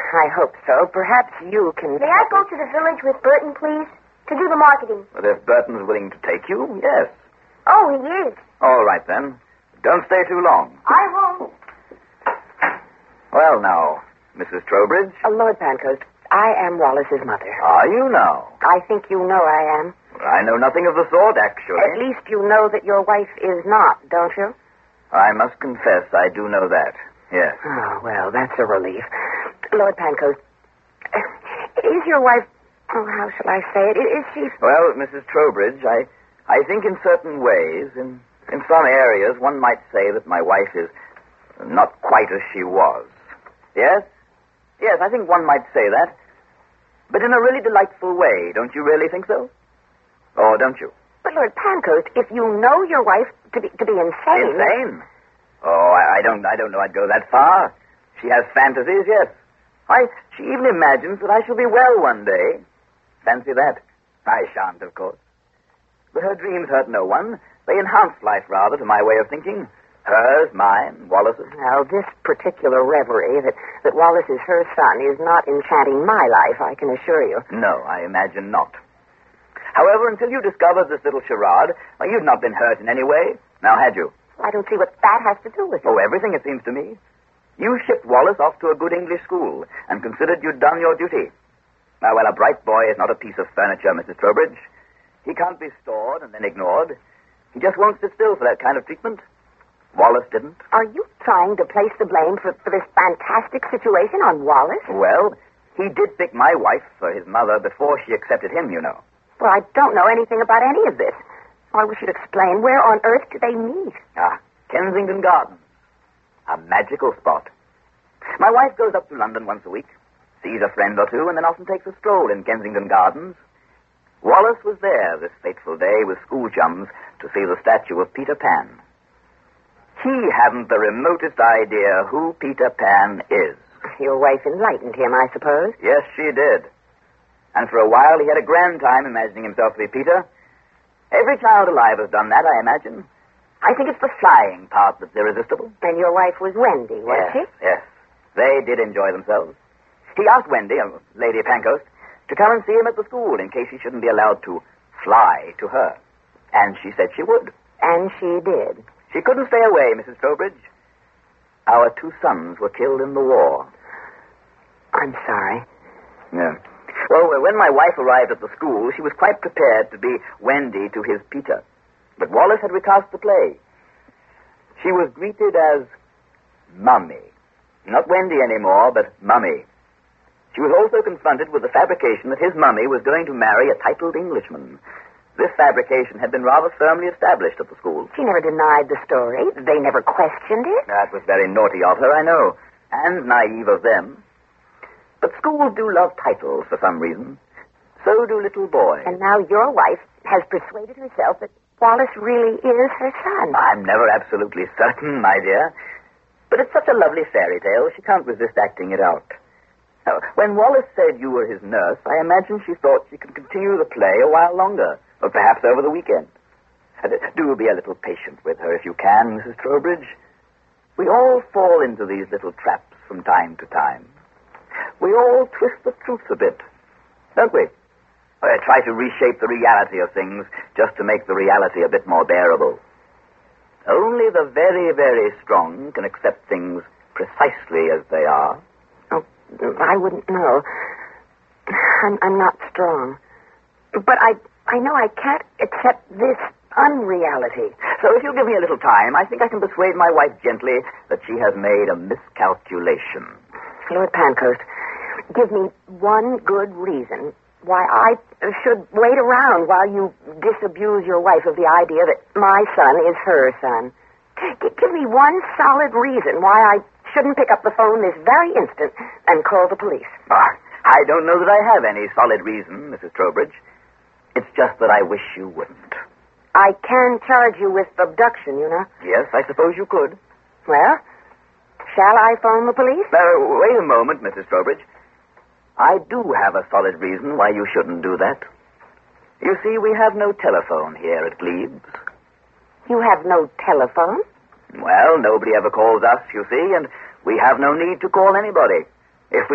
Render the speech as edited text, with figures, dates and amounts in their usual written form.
I hope so. Perhaps you can... May I go to the village with Burton, please? To do the marketing. But if Burton's willing to take you, yes. Oh, he is. All right, then. Don't stay too long. I won't. Well, now, Mrs. Trowbridge. Lord Pancoast, I am Wallace's mother. Are you now? I think you know I am. I know nothing of the sort, actually. At least you know that your wife is not, don't you? I must confess I do know that, yes. Oh, well, that's a relief. Lord Pancoast, is your wife... Oh, how shall I say it? Is she... Well, Mrs. Trowbridge, I think in certain ways, in some areas, one might say that my wife is not quite as she was. Yes? Yes, I think one might say that. But in a really delightful way, don't you really think so? Or don't you? But, Lord Pancoast, if you know your wife to be insane... Insane? Oh, I don't know I'd go that far. She has fantasies, yes. She even imagines that I shall be well one day. Fancy that. I shan't, of course. But her dreams hurt no one. They enhance life, rather, to my way of thinking. Hers, mine, Wallace's. Now, this particular reverie that Wallace is her son is not enchanting my life, I can assure you. No, I imagine not. However, until you discovered this little charade, you'd not been hurt in any way. Now, had you? I don't see what that has to do with it. Oh, everything, it seems to me. You shipped Wallace off to a good English school and considered you'd done your duty. Now, well, a bright boy is not a piece of furniture, Mrs. Trowbridge. He can't be stored and then ignored. He just won't sit still for that kind of treatment. Wallace didn't. Are you trying to place the blame for this fantastic situation on Wallace? Well, he did pick my wife for his mother before she accepted him, you know. Well, I don't know anything about any of this. I wish you'd explain. Where on earth did they meet? Kensington Gardens. A magical spot. My wife goes up to London once a week, sees a friend or two, and then often takes a stroll in Kensington Gardens. Wallace was there this fateful day with school chums to see the statue of Peter Pan. He hadn't the remotest idea who Peter Pan is. Your wife enlightened him, I suppose? Yes, she did. And for a while he had a grand time imagining himself to be Peter. Every child alive has done that, I imagine. I think it's the flying part that's irresistible. And your wife was Wendy, was she? Yes. They did enjoy themselves. He asked Wendy, Lady Pancoast, to come and see him at the school in case he shouldn't be allowed to fly to her. And she said she would. And she did. She couldn't stay away, Mrs. Trowbridge. Our 2 sons were killed in the war. I'm sorry. Yeah. Well, when my wife arrived at the school, she was quite prepared to be Wendy to his Peter. But Wallace had recast the play. She was greeted as Mummy. Not Wendy anymore, but Mummy. She was also confronted with the fabrication that his mummy was going to marry a titled Englishman. This fabrication had been rather firmly established at the school. She never denied the story. They never questioned it. That was very naughty of her, I know, and naive of them. But schools do love titles for some reason. So do little boys. And now your wife has persuaded herself that Wallace really is her son. I'm never absolutely certain, my dear. But it's such a lovely fairy tale, she can't resist acting it out. Now, when Wallace said you were his nurse, I imagine she thought she could continue the play a while longer, or perhaps over the weekend. Do be a little patient with her if you can, Mrs. Trowbridge. We all fall into these little traps from time to time. We all twist the truth a bit, don't we? Try to reshape the reality of things just to make the reality a bit more bearable. Only the very, very strong can accept things precisely as they are. Oh, I wouldn't know. I'm not strong. But I know I can't accept this unreality. So if you'll give me a little time, I think I can persuade my wife gently that she has made a miscalculation. Lord Pancoast, give me one good reason why I should wait around while you disabuse your wife of the idea that my son is her son. Give me one solid reason why I shouldn't pick up the phone this very instant and call the police. I don't know that I have any solid reason, Mrs. Trowbridge. It's just that I wish you wouldn't. I can charge you with abduction, you know. Yes, I suppose you could. Well, shall I phone the police? Wait a moment, Mrs. Trowbridge. I do have a solid reason why you shouldn't do that. You see, we have no telephone here at Glebes. You have no telephone? Well, nobody ever calls us, you see, and we have no need to call anybody.